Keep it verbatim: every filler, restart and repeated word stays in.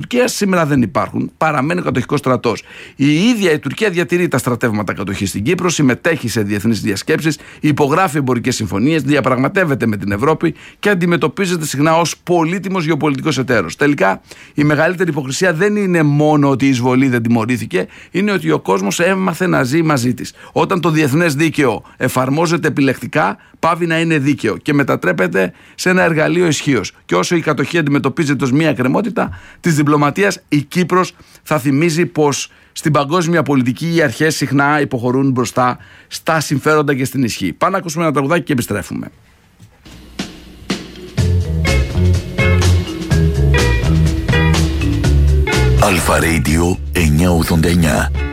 Τουρκίας σήμερα δεν υπάρχουν. Παραμένει ο κατοχικός στρατός. Η ίδια η Τουρκία διατηρεί τα στρατεύματα κατοχής στην Κύπρο, συμμετέχει σε διεθνείς διασκέψεις, υπογράφει εμπορικές συμφωνίες, διαπραγματεύεται με την Ευρώπη και αντιμετωπίζεται συχνά ως πολύτιμος γεωπολιτικός εταίρος. Τελικά, η μεγαλύτερη υποκρισία δεν είναι μόνο ότι η εισβολή δεν τιμωρήθηκε, είναι ότι ο κόσμος έμαθε να ζει μαζί της. Όταν το διεθνές δίκαιο εφαρμόζεται επιλεκτικά, πάβει να είναι δίκαιο και μετατρέπεται σε ένα εργαλείο ισχύως. Και όσο η κατοχή αντιμετωπίζεται ως μία εκκρεμότητα της διπλωματίας, η Κύπρος θα θυμίζει πως στην παγκόσμια πολιτική οι αρχές συχνά υποχωρούν μπροστά στα συμφέροντα και στην ισχύ. Πάμε να ακούσουμε ένα τραγουδάκι και επιστρέφουμε. Αλφα Radio εννιακόσια ογδόντα εννιά.